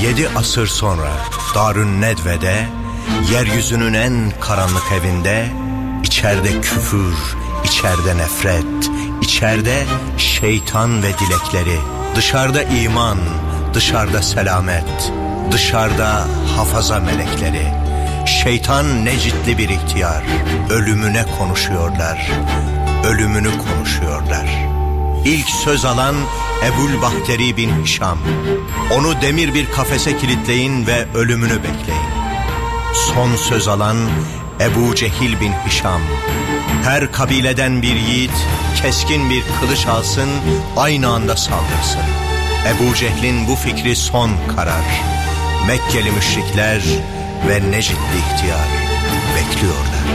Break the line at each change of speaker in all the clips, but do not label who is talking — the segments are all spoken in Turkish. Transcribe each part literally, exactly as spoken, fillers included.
Yedi asır sonra Darün Nedve'de, yeryüzünün en karanlık evinde, içeride küfür, içeride nefret, içeride şeytan ve dilekleri, dışarıda iman, dışarıda selamet, dışarıda hafaza melekleri. Şeytan necitli bir ihtiyar, ölümüne konuşuyorlar, ölümünü konuşuyorlar. İlk söz alan Ebul Bahteri bin Hişam. Onu demir bir kafese kilitleyin ve ölümünü bekleyin. Son söz alan Ebu Cehil bin Hişam. Her kabileden bir yiğit keskin bir kılıç alsın, aynı anda saldırsın. Ebu Cehil'in bu fikri son karar. Mekkeli müşrikler ve Necitli ihtiyar bekliyorlar.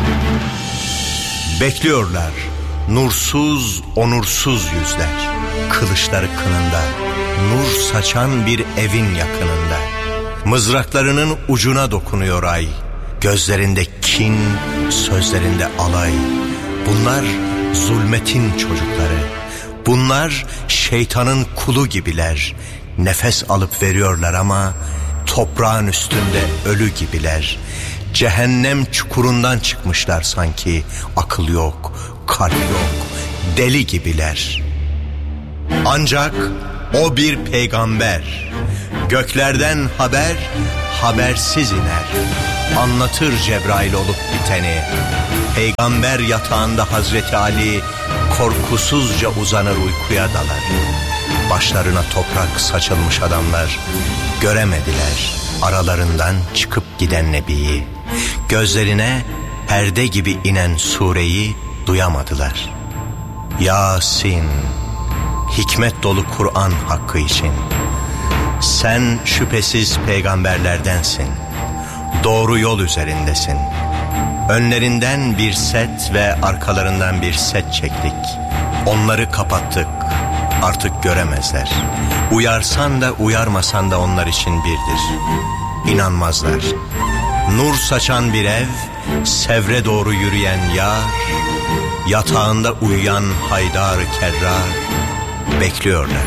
Bekliyorlar. Nursuz, onursuz yüzler, kılıçları kınında, nur saçan bir evin yakınında. Mızraklarının ucuna dokunuyor ay, gözlerinde kin, sözlerinde alay. Bunlar zulmetin çocukları, bunlar şeytanın kulu gibiler. Nefes alıp veriyorlar ama toprağın üstünde ölü gibiler. Cehennem çukurundan çıkmışlar sanki, akıl yok, kalp yok, deli gibiler. Ancak o bir peygamber, göklerden haber, habersiz iner. Anlatır Cebrail olup biteni. Peygamber yatağında Hazreti Ali korkusuzca uzanır, uykuya dalar. Başlarına toprak saçılmış adamlar göremediler aralarından çıkıp giden Nebi'yi. Gözlerine perde gibi inen sureyi duyamadılar. Yasin, hikmet dolu Kur'an hakkı için. Sen şüphesiz peygamberlerdensin. Doğru yol üzerindesin. Önlerinden bir set ve arkalarından bir set çektik. Onları kapattık. Artık göremezler. Uyarsan da uyarmasan da onlar için birdir. İnanmazlar. Nur saçan bir ev, sevre doğru yürüyen yar, yatağında uyuyan haydar-ı kerrar bekliyorlar.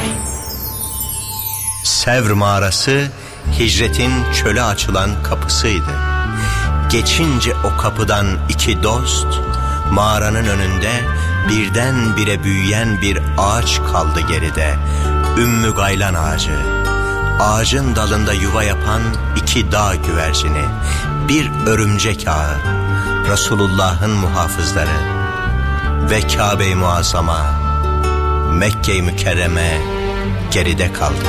Sevr mağarası hicretin çöle açılan kapısıydı. Geçince o kapıdan iki dost, mağaranın önünde birdenbire büyüyen bir ağaç kaldı geride. Ümmü Gaylan ağacı. Ağacın dalında yuva yapan iki dağ güvercini, bir örümcek ağı, Resulullah'ın muhafızları ve Kabe-i Muazzama, Mekke-i Mükerreme geride kaldı.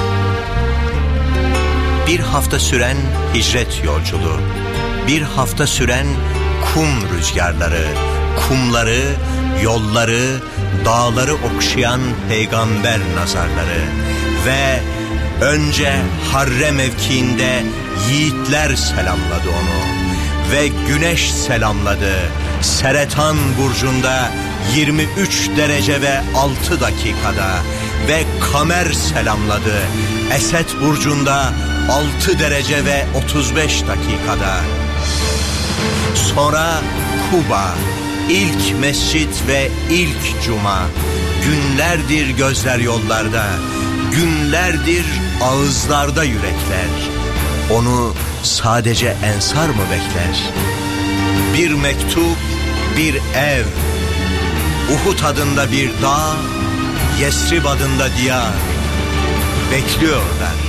Bir hafta süren hicret yolculuğu, bir hafta süren kum rüzgarları, kumları, yolları, dağları okşayan peygamber nazarları ve önce Harre mevkiinde yiğitler selamladı onu ve güneş selamladı. Seretan burcunda yirmi üç derece ve altı dakikada ve Kamer selamladı. Esed burcunda altı derece ve otuz beş dakikada. Sonra Kuba, ilk mescit ve ilk cuma. Günlerdir gözler yollarda, günlerdir ağızlarda yürekler. Onu sadece ensar mı bekler? Bir mektup, bir ev, Uhud adında bir dağ, Yesrib adında diyar bekliyorlar.